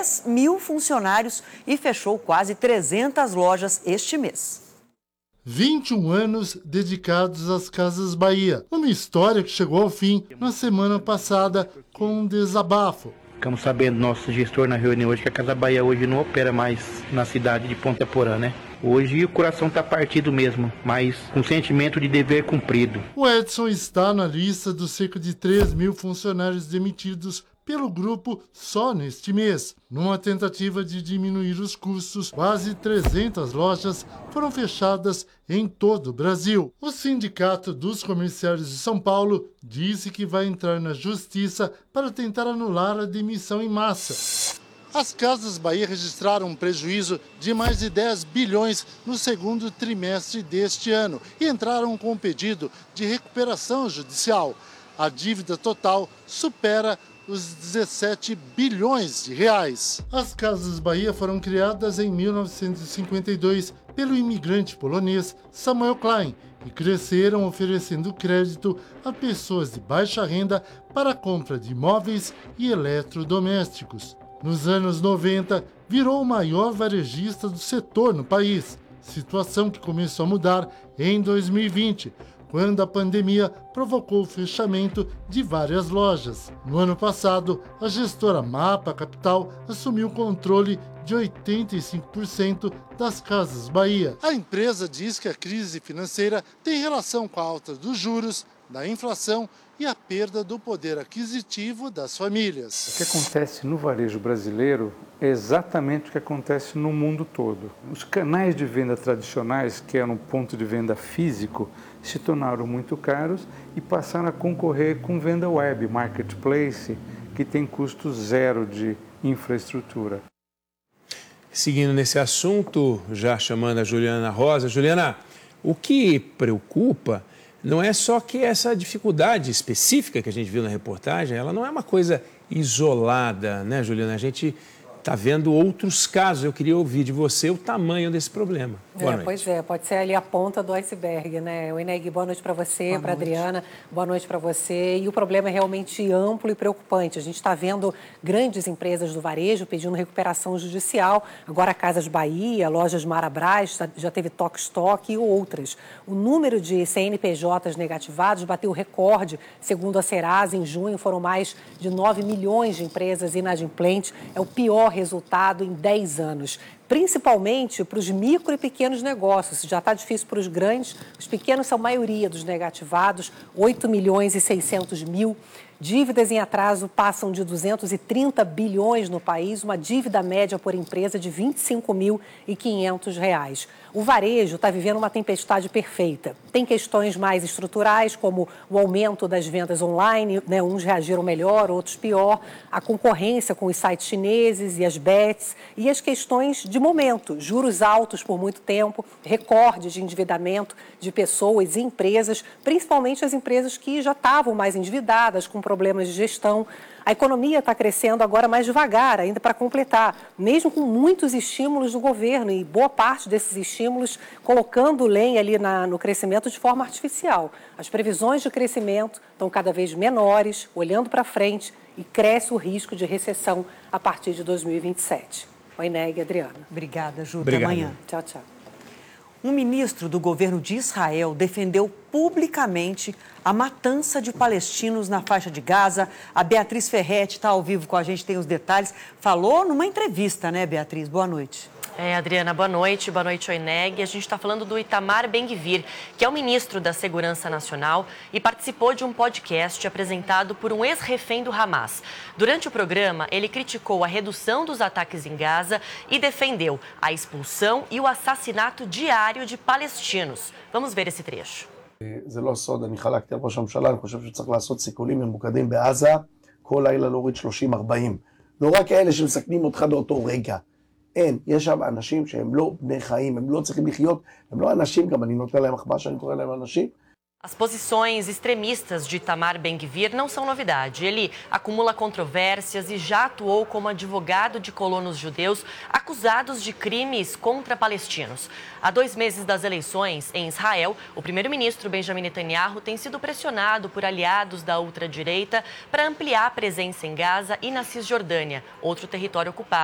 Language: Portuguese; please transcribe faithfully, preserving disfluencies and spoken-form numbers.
três mil funcionários e fechou quase trezentas lojas este mês. vinte e um anos dedicados às Casas Bahia. Uma história que chegou ao fim na semana passada com um desabafo. Ficamos sabendo, nosso gestor na reunião hoje, que a Casa Bahia hoje não opera mais na cidade de Ponta Porã, né? Hoje o coração está partido mesmo, mas com sentimento de dever cumprido. O Edson está na lista dos cerca de três mil funcionários demitidos pelo grupo só neste mês. Numa tentativa de diminuir os custos, quase trezentas lojas foram fechadas em todo o Brasil. O Sindicato dos Comerciários de São Paulo disse que vai entrar na justiça para tentar anular a demissão em massa. As Casas Bahia registraram um prejuízo de mais de dez bilhões no segundo trimestre deste ano e entraram com um pedido de recuperação judicial. A dívida total supera os dezessete bilhões de reais. As Casas Bahia foram criadas em mil novecentos e cinquenta e dois pelo imigrante polonês Samuel Klein e cresceram oferecendo crédito a pessoas de baixa renda para a compra de imóveis e eletrodomésticos. Nos anos noventa, virou o maior varejista do setor no país, situação que começou a mudar em dois mil e vinte, quando a pandemia provocou o fechamento de várias lojas. No ano passado, a gestora Mapa Capital assumiu o controle de oitenta e cinco por cento das Casas Bahia. A empresa diz que a crise financeira tem relação com a alta dos juros, da inflação e a perda do poder aquisitivo das famílias. O que acontece no varejo brasileiro é exatamente o que acontece no mundo todo. Os canais de venda tradicionais, que eram um ponto de venda físico, se tornaram muito caros e passaram a concorrer com venda web, marketplace, que tem custo zero de infraestrutura. Seguindo nesse assunto, já chamando a Juliana Rosa. Juliana, o que preocupa não é só que essa dificuldade específica que a gente viu na reportagem, ela não é uma coisa isolada, né, Juliana? A gente está vendo outros casos. Eu queria ouvir de você o tamanho desse problema. Boa é, noite. Pois é, pode ser ali a ponta do iceberg, né? O Eneg, boa noite para você, para Adriana, boa noite para você. E o problema é realmente amplo e preocupante. A gente está vendo grandes empresas do varejo pedindo recuperação judicial. Agora Casas Bahia, Lojas Marabras, já teve Toque Stock e outras. O número de C N P Js negativados bateu recorde. Segundo a Serasa, em junho foram mais de nove milhões de empresas inadimplentes. É o pior resultado em dez anos, principalmente para os micro e pequenos negócios. Já está difícil para os grandes, os pequenos são a maioria dos negativados, oito milhões e seiscentos mil. Dívidas em atraso passam de duzentos e trinta bilhões no país, uma dívida média por empresa de vinte e cinco mil e quinhentos reais. O varejo está vivendo uma tempestade perfeita. Tem questões mais estruturais, como o aumento das vendas online, né? Uns reagiram melhor, outros pior, a concorrência com os sites chineses e as bets, e as questões de momento, juros altos por muito tempo, recordes de endividamento de pessoas e empresas, principalmente as empresas que já estavam mais endividadas, com problemas de gestão. A economia está crescendo agora mais devagar, ainda para completar, mesmo com muitos estímulos do governo e boa parte desses estímulos colocando lenha ali na, no crescimento de forma artificial. As previsões de crescimento estão cada vez menores, olhando para frente, e cresce o risco de recessão a partir de dois mil e vinte e sete. Oi, Neg, Adriana. Obrigada, Ju. Obrigado. Até amanhã. Tchau, tchau. Um ministro do governo de Israel defendeu publicamente a matança de palestinos na faixa de Gaza. A Beatriz Ferretti está ao vivo com a gente, tem os detalhes. Falou numa entrevista, né, Beatriz? Boa noite. É, Adriana, boa noite. Boa noite, Oineg. A gente está falando do Itamar Ben-Gvir, que é o ministro da Segurança Nacional e participou de um podcast apresentado por um ex-refém do Hamas. Durante o programa, ele criticou a redução dos ataques em Gaza e defendeu a expulsão e o assassinato diário de palestinos. Vamos ver esse trecho. זה לא סוד, אני חלקתי על ראש הממשלה, אני חושב שצריך לעשות סיכולים ממוקדים בעזה, כל לילה להוריד שלושים ארבעים. לא רק אלה שמסכנים אותך באותו רגע. אין, יש שם אנשים שהם לא בני חיים, הם לא צריכים לחיות, הם לא אנשים, גם אני נותן להם מחמאה שאני קורא להם אנשים. As posições extremistas de Itamar Ben-Gvir não são novidade. Ele acumula controvérsias e já atuou como advogado de colonos judeus acusados de crimes contra palestinos. Há dois meses das eleições em Israel, o primeiro-ministro Benjamin Netanyahu tem sido pressionado por aliados da ultradireita para ampliar a presença em Gaza e na Cisjordânia, outro território ocupado.